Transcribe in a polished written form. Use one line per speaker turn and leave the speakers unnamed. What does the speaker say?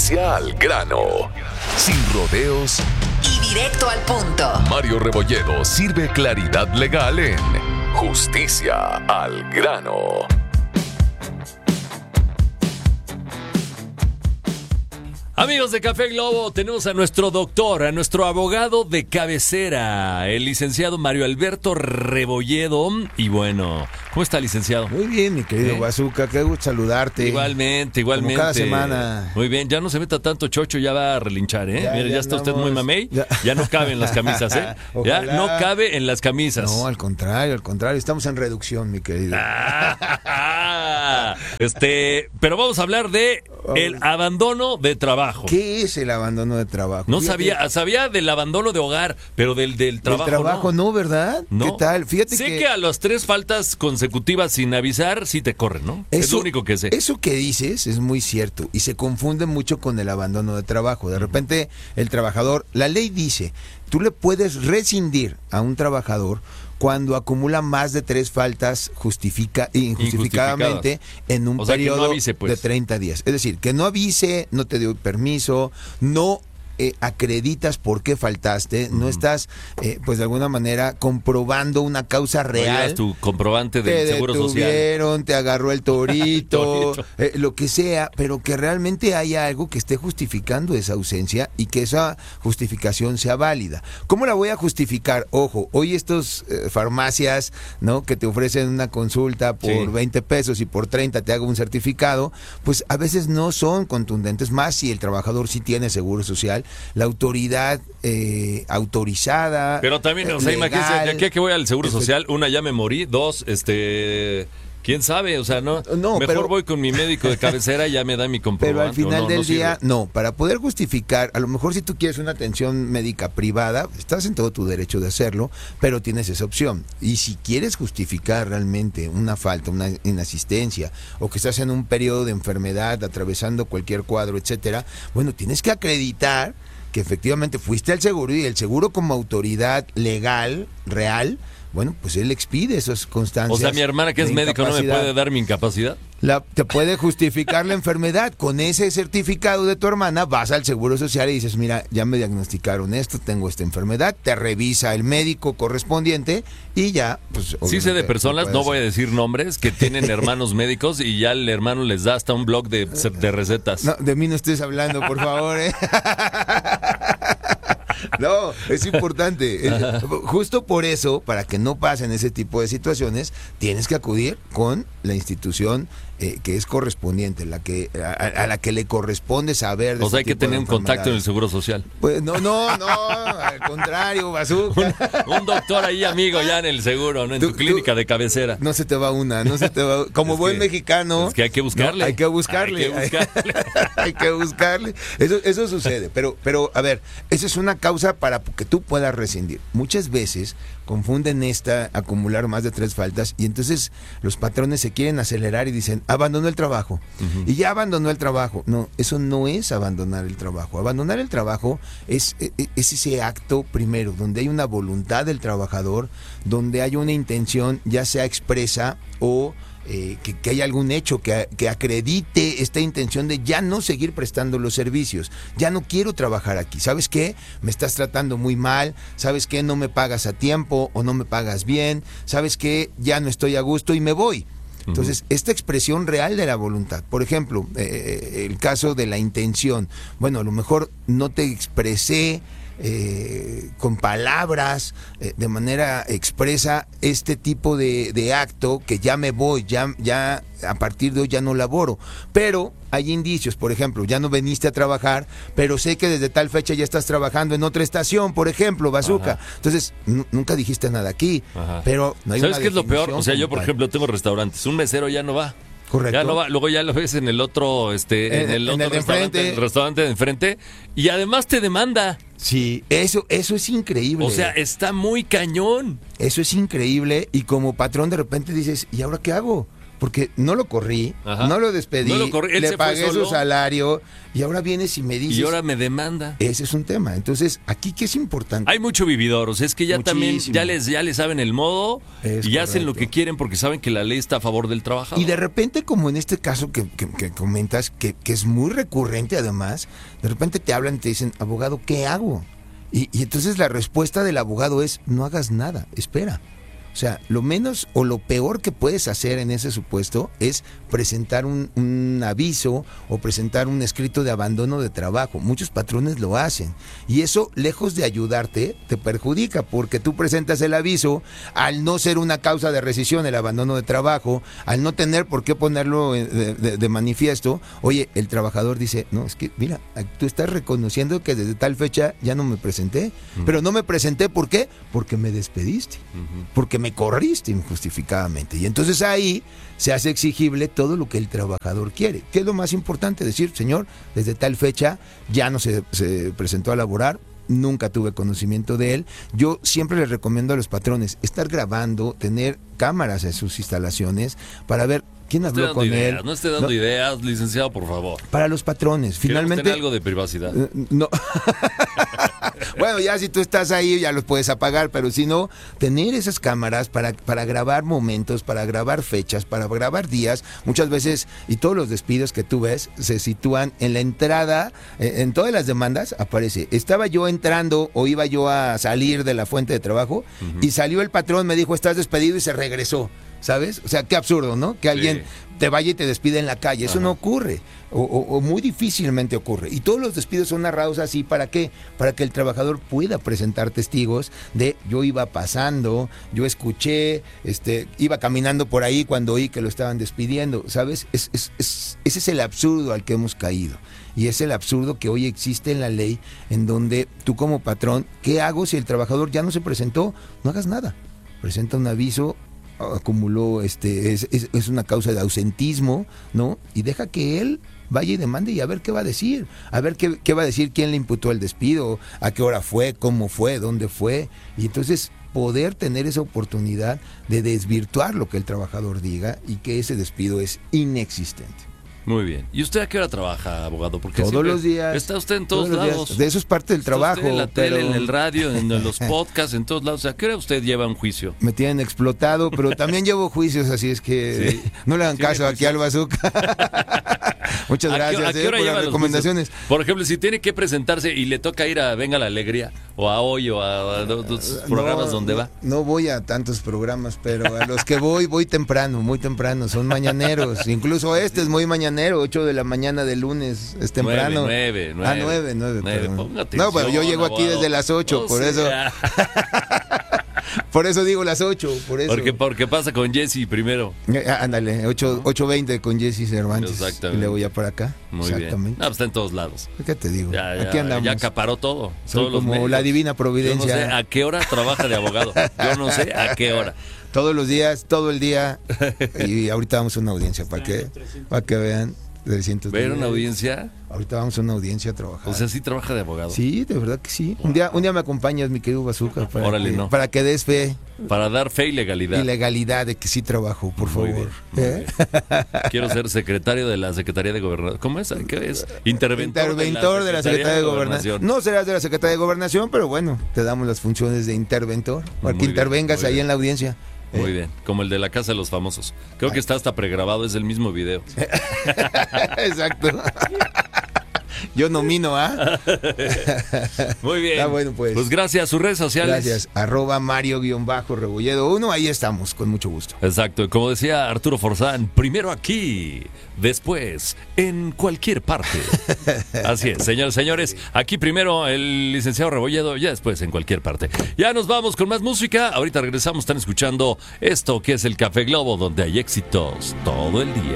Justicia al grano. Sin rodeos
y directo al punto.
Mario Rebolledo sirve claridad legal en Justicia al grano.
Amigos de Café Globo, tenemos a nuestro doctor, a nuestro abogado de cabecera, el licenciado Mario Alberto Rebolledo. Y bueno, ¿cómo está, licenciado?
Muy bien, mi querido Bazooka, qué gusto saludarte.
Igualmente.
Como cada semana.
Muy bien, ya no se meta tanto chocho, ya va a relinchar, ¿eh? Mira, ya está usted muy mamey, ya no cabe en las camisas, ¿eh? Ya no cabe en las camisas.
No, al contrario, estamos en reducción, mi querido.
Pero vamos a hablar de el abandono de trabajo.
¿Qué es el abandono de trabajo?
No sabía del abandono de hogar, pero del trabajo.
Del trabajo no, ¿verdad?
No.
¿Qué tal? Fíjate
sé que a las 3 faltas consecutivas sin avisar sí te corren, ¿no? Es lo único que sé.
Eso que dices es muy cierto y se confunde mucho con el abandono de trabajo. De repente el trabajador, la ley dice, tú le puedes rescindir a un trabajador cuando acumula más de 3 faltas injustificadamente en un periodo
no avise, pues,
de 30 días. Es decir, que no avise, no te dio permiso, no acreditas por qué faltaste, no estás, pues de alguna manera, comprobando una causa real.
No tu comprobante del Seguro Social.
Te agarró el torito, lo que sea, pero que realmente haya algo que esté justificando esa ausencia y que esa justificación sea válida. ¿Cómo la voy a justificar? Ojo, hoy estos farmacias, ¿no?, que te ofrecen una consulta por 20 pesos y por 30 te hago un certificado, pues a veces no son contundentes, más si el trabajador sí tiene Seguro Social. La autoridad autorizada.
Pero también, o sea, imagínense, de aquí a que voy al Seguro Social, 1, ya me morí, 2, quién sabe, o sea, mejor voy con mi médico de cabecera y ya me da mi comprobante.
Pero al final del día, para poder justificar, a lo mejor si tú quieres una atención médica privada, estás en todo tu derecho de hacerlo, pero tienes esa opción. Y si quieres justificar realmente una falta, una inasistencia, o que estás en un periodo de enfermedad, atravesando cualquier cuadro, etcétera, bueno, tienes que acreditar que efectivamente fuiste al seguro y el seguro como autoridad legal, real, bueno, pues él expide esas constancias.
O sea, mi hermana que es médico no me puede dar mi incapacidad.
Te puede justificar la enfermedad. Con ese certificado de tu hermana vas al Seguro Social y dices, mira, ya me diagnosticaron esto, tengo esta enfermedad, te revisa el médico correspondiente y ya, pues...
Sí sé de personas, no voy a decir nombres, que tienen hermanos médicos y ya el hermano les da hasta un blog de recetas.
No, de mí no estés hablando, por favor, ¿eh? No, es importante. Justo por eso, para que no pasen ese tipo de situaciones, tienes que acudir con la institución que es correspondiente, a la que le corresponde saber.
O sea, hay que tener un contacto en el Seguro Social.
Pues no, al contrario, Bazooka.
Un doctor ahí, amigo, ya en el seguro, ¿no? En tu clínica de cabecera.
No se te va una. Como buen mexicano.
Es que hay que buscarle.
No, hay que buscarle. Hay que buscarle. Eso sucede. Pero, a ver, esa es una causa para que tú puedas rescindir. Muchas veces confunden acumular más de 3 faltas y entonces los patrones se quieren acelerar y dicen, abandonó el trabajo. Y ya abandonó el trabajo. No, eso no es abandonar el trabajo. Abandonar el trabajo es ese acto primero, donde hay una voluntad del trabajador, donde hay una intención, ya sea expresa o que haya algún hecho que acredite esta intención de ya no seguir prestando los servicios, ya no quiero trabajar aquí, ¿sabes qué? Me estás tratando muy mal, ¿sabes qué? No me pagas a tiempo o no me pagas bien, ¿sabes qué? Ya no estoy a gusto y me voy. Entonces, esta expresión real de la voluntad, por ejemplo, el caso de la intención, bueno, a lo mejor no te expresé con palabras, de manera expresa, este tipo de acto que ya me voy, ya a partir de hoy ya no laboro, pero hay indicios, por ejemplo, ya no viniste a trabajar, pero sé que desde tal fecha ya estás trabajando en otra estación, por ejemplo, Bazooka. Ajá. Entonces, nunca dijiste nada aquí, pero no hay
¿sabes qué es lo peor? O sea, yo, por ejemplo, tengo restaurantes, un mesero ya no va.
Correcto.
Ya no va, luego ya lo ves en el otro, en el otro restaurante, el restaurante de enfrente, y además te demanda.
Sí, eso es increíble.
O sea, está muy cañón.
Eso es increíble y como patrón de repente dices, ¿y ahora qué hago? porque no lo corrí,
Ajá.
no lo despedí,
No lo corrí, él
le
se fue
pagué su
solo.
salario y ahora vienes y me dices...
Y ahora me demanda.
Ese es un tema. Entonces, aquí ¿qué es importante?
Hay mucho vividor, o sea, es que ya también
Muchísimo.
ya les saben el modo
Es
y hacen lo
correcto.
que quieren porque saben que la ley está a favor del trabajador.
Y de repente, como en este caso que comentas, que es muy recurrente además, de repente te hablan y te dicen, abogado, ¿qué hago? Y entonces la respuesta del abogado es, no hagas nada, espera. O sea, lo menos o lo peor que puedes hacer en ese supuesto es presentar un aviso o presentar un escrito de abandono de trabajo. Muchos patrones lo hacen. Y eso, lejos de ayudarte, te perjudica porque tú presentas el aviso al no ser una causa de rescisión, el abandono de trabajo, al no tener por qué ponerlo de manifiesto. Oye, el trabajador dice, no, es que mira, tú estás reconociendo que desde tal fecha ya no me presenté. Pero no me presenté, ¿por qué? Porque me despediste. Porque me corriste injustificadamente. Y entonces ahí se hace exigible todo lo que el trabajador quiere. ¿Qué es lo más importante? Decir, señor, desde tal fecha ya no se presentó a laborar, nunca tuve conocimiento de él. Yo siempre les recomiendo a los patrones estar grabando, tener cámaras en sus instalaciones para ver quién habló con él.
No esté dando ideas, licenciado, por favor.
Para los patrones, finalmente...
Tener algo de privacidad.
No. Bueno, ya si tú estás ahí ya los puedes apagar, pero si no, tener esas cámaras para grabar momentos, para grabar fechas, para grabar días, muchas veces, y todos los despidos que tú ves se sitúan en la entrada, en todas las demandas aparece, estaba yo entrando o iba yo a salir de la fuente de trabajo y salió el patrón, me dijo, estás despedido y se regresó. ¿Sabes? O sea, qué absurdo, ¿no? Que alguien te vaya y te despide en la calle. Eso no ocurre. O muy difícilmente ocurre. Y todos los despidos son narrados así. ¿Para qué? Para que el trabajador pueda presentar testigos de yo iba pasando, yo escuché, iba caminando por ahí cuando oí que lo estaban despidiendo. ¿Sabes? Ese es el absurdo al que hemos caído. Y es el absurdo que hoy existe en la ley, en donde tú como patrón, ¿qué hago si el trabajador ya no se presentó? No hagas nada. Presenta un aviso, acumuló, es una causa de ausentismo, ¿no? Y deja que él vaya y demande y a ver qué va a decir, a ver qué va a decir, quién le imputó el despido, a qué hora fue, cómo fue, dónde fue, y entonces poder tener esa oportunidad de desvirtuar lo que el trabajador diga y que ese despido es inexistente.
Muy bien. ¿Y usted a qué hora trabaja, abogado? Porque
todos los días.
Está usted en todos
los
lados.
días. De eso es parte del
Está
trabajo.
usted en la tele,
pero...
en el radio, en los podcasts, en todos lados. ¿A qué hora usted lleva un juicio?
Me tienen explotado, pero también llevo juicios, así es que no le hagan caso aquí al Bazooka. Muchas gracias
¿A qué hora
por
lleva
las
los
recomendaciones.
juicios? Por ejemplo, si tiene que presentarse y le toca ir a Venga la Alegría, o a Hoy, o a los programas donde va.
No voy a tantos programas, pero a los que voy temprano, muy temprano. Son mañaneros. Incluso este es muy mañanero, 8 de la mañana de lunes, es temprano.
9.
Ah, 9, perdón.
Ponga
No, pero yo llego aquí
abogado.
desde las 8,
No
por eso.
sea.
Por eso digo las 8, por eso.
Porque pasa con Jesse primero.
Ándale, 8:20 con Jesse Cervantes.
Exactamente.
Y luego ya para acá.
Muy
Exactamente.
bien. No, pues está en todos lados.
¿Qué te digo?
Ya
Aquí andamos.
ya acaparó todo.
Soy
todos los
como
medios.
la divina
Yo no
providencia.
sé a qué hora trabaja de abogado. Yo no sé a qué hora.
Todos los días, todo el día. Y ahorita vamos a una audiencia para que vean. 300
¿Ver
días.
una audiencia?
Ahorita vamos a una audiencia a trabajar.
O sea, sí trabaja de abogado.
Sí, de verdad que sí. Un día me acompañas, mi querido Bazooka, para que des fe
Para dar fe y legalidad.
y legalidad de que sí trabajo, por
Muy
favor.
bien, muy bien. Quiero ser secretario de la Secretaría de Gobernación. ¿Cómo es? ¿Qué es? Interventor
de la Secretaría de Gobernación. No serás de la Secretaría de Gobernación, pero bueno, te damos las funciones de interventor para
Muy
que
bien,
intervengas
muy
ahí
bien.
en la audiencia.
Muy bien, como el de la Casa de los Famosos. Creo que está hasta pregrabado, es el mismo video.
Exacto. Yo nomino, ¿ah?
Muy bien.
Está bueno, pues.
Pues gracias, sus redes sociales.
Gracias. @Mario_Rebolledo 1, ahí estamos, con mucho gusto.
Exacto, como decía Arturo Forzán, primero aquí, después en cualquier parte. Así es, señores, señores, aquí primero el licenciado Rebolledo, ya después en cualquier parte. Ya nos vamos con más música, ahorita regresamos, están escuchando esto que es el Café Globo, donde hay éxitos todo el día.